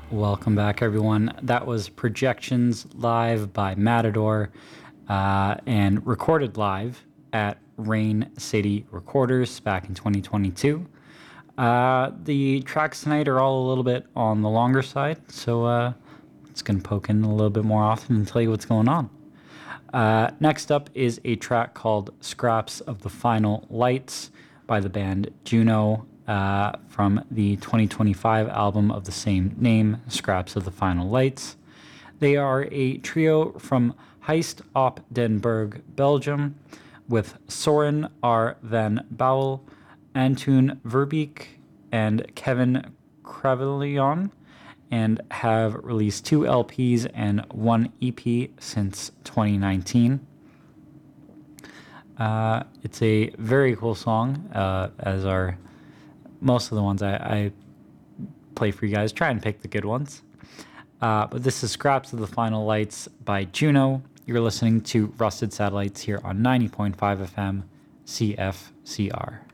Welcome back, everyone. That was Projections live by Matador and recorded live at Rain City Recorders back in 2022. The tracks tonight are all a little bit on the longer side, so it's going to poke in a little bit more often and tell you what's going on. Next up is a track called Scraps of the Final Lights by the band Juno from the 2025 album of the same name, Scraps of the Final Lights. They are a trio from Heist op den Berg, Belgium, with Soren R. van Bouwel, Antoon Verbeek, and Kevin Cravillon, and have released 2 LPs and 1 EP since 2019. It's a very cool song, as are most of the ones I play for you guys. Try and pick the good ones. But this is Scraps of the Final Lights by Juno. You're listening to Rusted Satellites here on 90.5 FM CFCR.